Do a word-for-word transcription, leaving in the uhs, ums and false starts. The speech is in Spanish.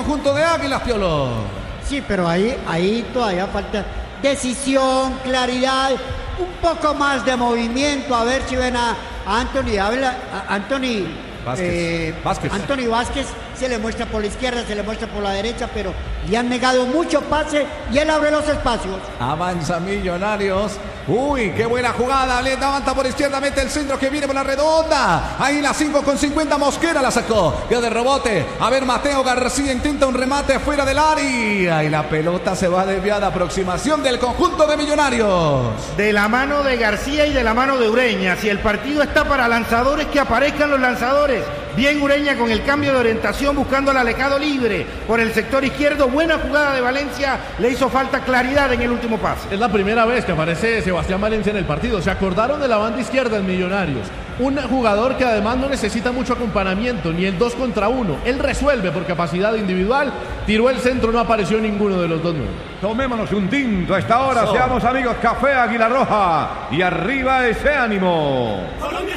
conjunto de Águilas, Piolo. Sí, pero ahí, ahí todavía falta decisión, claridad, un poco más de movimiento. A ver si ven a, a Anthony, habla, a Anthony Vázquez. Eh, Vázquez. Anthony Vázquez se le muestra por la izquierda, se le muestra por la derecha, pero le han negado mucho pase y él abre los espacios. Avanza Millonarios. Uy, qué buena jugada. Le levanta por izquierda, mete el centro que viene por la redonda. Ahí la cinco con cincuenta. Mosquera la sacó. Queda de rebote. A ver, Mateo García intenta un remate fuera del área. Y la pelota se va desviada. Aproximación del conjunto de Millonarios. De la mano de García y de la mano de Ureña. Si el partido está para lanzadores, que aparezcan los lanzadores. Bien Ureña con el cambio de orientación, buscando al alejado libre por el sector izquierdo. Buena jugada de Valencia. Le hizo falta claridad en el último pase. Es la primera vez que aparece Sebastián Valencia en el partido. Se acordaron de la banda izquierda en Millonarios. Un jugador que además no necesita mucho acompañamiento, ni el dos contra uno. Él resuelve por capacidad individual. Tiró el centro, no apareció ninguno de los dos nueve. Tomémonos un tinto a esta hora. So. Seamos amigos. Café Águila Roja. Y arriba ese ánimo.